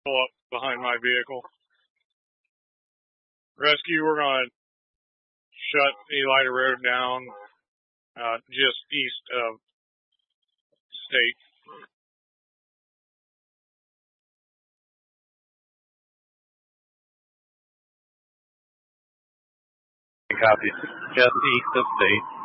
pull up behind my vehicle. Rescue, we're going to shut Elida Road down just east of State. Copy. Just east of State.